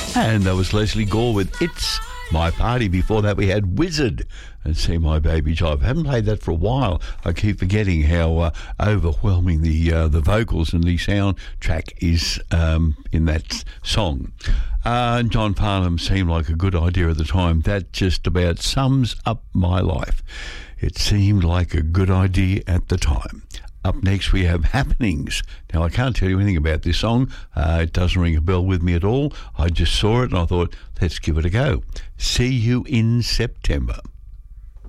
And that was Leslie Gore with It's My Party. Before that, we had Wizard and See My Baby Jive. I haven't played that for a while. I keep forgetting how overwhelming the vocals and the soundtrack is in that song. John Farnham seemed like a good idea at the time. That just about sums up my life. It seemed like a good idea at the time. Up next, we have Happenings. Now, I can't tell you anything about this song. It doesn't ring a bell with me at all. I just saw it and I thought, let's give it a go. See you in September.